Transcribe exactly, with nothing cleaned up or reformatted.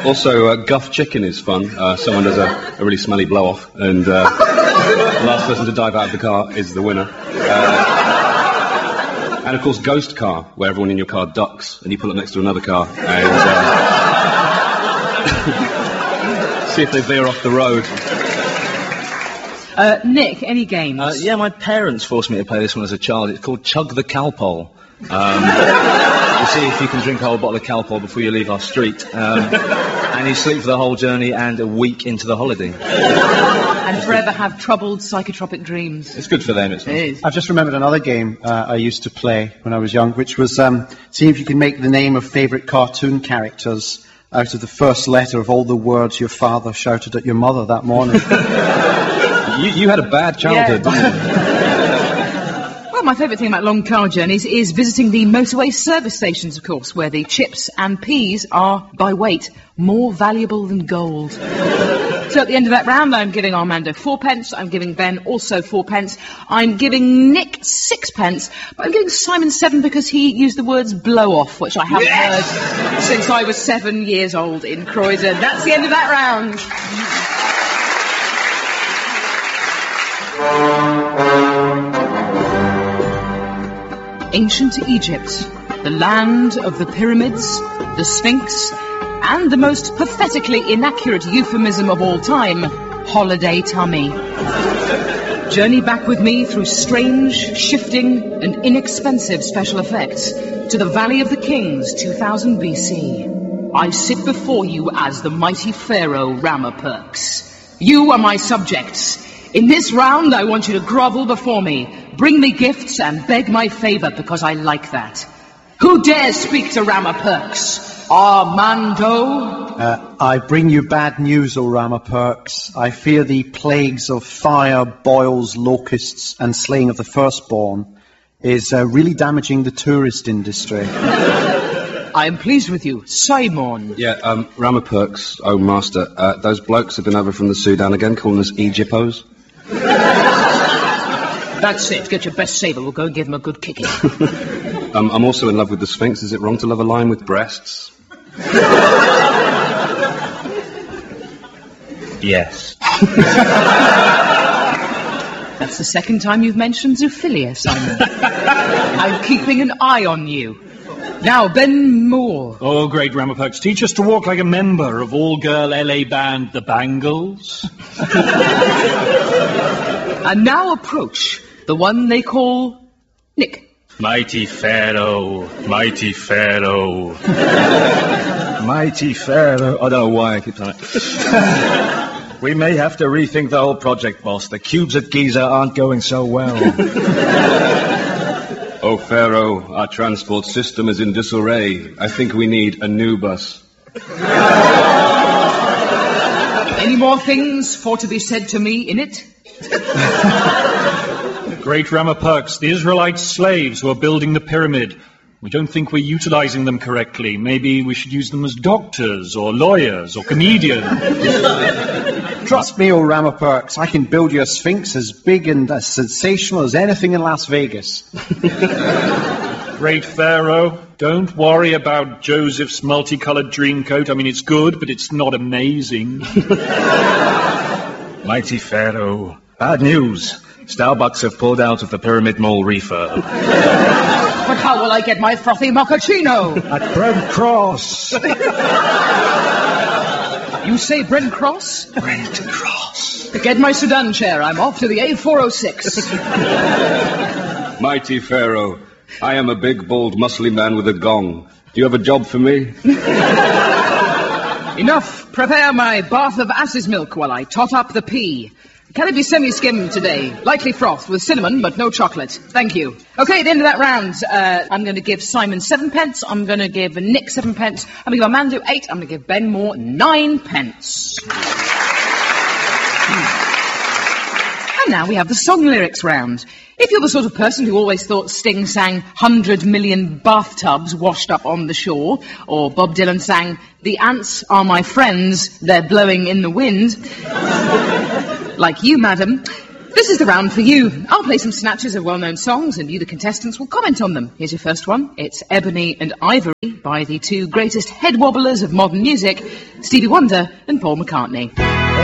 Also, uh, Guff Chicken is fun. Uh, someone does a, a really smelly blow-off, and uh, the last person to dive out of the car is the winner. Uh, and, of course, Ghost Car, where everyone in your car ducks, and you pull up next to another car, and uh, see if they veer off the road. Uh, Nick, any games? Uh, yeah, my parents forced me to play this one as a child. It's called Chug the Calpol. Um, to see if you can drink a whole bottle of Calpol before you leave our street. Um, and you sleep for the whole journey and a week into the holiday. And forever have troubled psychotropic dreams. It's good for them, it's It is. I've just remembered another game uh, I used to play when I was young, which was um, seeing if you can make the name of favourite cartoon characters out of the first letter of all the words your father shouted at your mother that morning. You, you had a bad childhood, Yeah. didn't you? Well, my favourite thing about long car journeys is visiting the motorway service stations, of course, where the chips and peas are, by weight, more valuable than gold. So at the end of that round, I'm giving Armando fourpence, I'm giving Ben also fourpence, I'm giving Nick sixpence, but I'm giving Simon seven because he used the words blow-off, which I haven't Yes! heard since I was seven years old in Croydon. That's the end of that round. Ancient Egypt, the land of the pyramids, the Sphinx, and the most pathetically inaccurate euphemism of all time, holiday tummy. Journey back with me through strange, shifting, and inexpensive special effects to the Valley of the Kings, two thousand B C. I sit before you as the mighty pharaoh Ramaperks. You are my subjects. In this round, I want you to grovel before me, bring me gifts, and beg my favour, because I like that. Who dares speak to Ramaperks? Armando? Uh, I bring you bad news, O Ramaperks. I fear the plagues of fire, boils, locusts, and slaying of the firstborn is uh, really damaging the tourist industry. I am pleased with you, Simon. Yeah, um, Ramaperks, oh master, uh, those blokes have been over from the Sudan again, calling us Egyptos. That's it. Get your best sabre. We'll go and give him a good kicking. um, I'm also in love with the Sphinx. Is it wrong to love a lion with breasts? Yes. That's the second time you've mentioned zoophilia, Simon. I'm keeping an eye on you. Now, Ben Moore. Oh, great Ramaperks. Teach us to walk like a member of all-girl L A band The Bangles. And now approach the one they call Nick. Mighty Pharaoh, mighty Pharaoh. Mighty Pharaoh. I don't know why I keep saying it. We may have to rethink the whole project, boss. The cubes at Giza aren't going so well. Oh, Pharaoh, our transport system is in disarray. I think we need a new bus. Any more things for to be said to me in it? Great Ramaperks, the Israelite slaves who are building the pyramid. We don't think we're utilizing them correctly. Maybe we should use them as doctors or lawyers or comedians. Trust me, O Ramaperks, I can build you a Sphinx as big and as sensational as anything in Las Vegas. Great Pharaoh, don't worry about Joseph's multicolored dream coat. I mean, it's good, but it's not amazing. Mighty Pharaoh. Bad news. Starbucks have pulled out of the Pyramid Mall refurb. But how will I get my frothy mochaccino? At Brent Cross. You say Brent Cross? Brent Cross. Get my Sudan chair. I'm off to the A four oh six. Mighty Pharaoh, I am a big, bald, muscly man with a gong. Do you have a job for me? Enough. Prepare my bath of ass's milk while I tot up the pea. Can it be semi-skimmed today? Lightly frothed with cinnamon, but no chocolate. Thank you. Okay, at the end of that round, uh, I'm going to give Simon seven pence. I'm going to give Nick seven pence. I'm going to give Armando eight. I'm going to give Ben Moore nine pence. And now we have the song lyrics round. If you're the sort of person who always thought Sting sang hundred million bathtubs washed up on the shore, or Bob Dylan sang, the ants are my friends, they're blowing in the wind, like you, madam, This is the round for you. I'll play some snatches of well-known songs and you, the contestants, will comment on them. Here's your first one. It's Ebony and Ivory by the two greatest head wobblers of modern music, Stevie Wonder and Paul McCartney.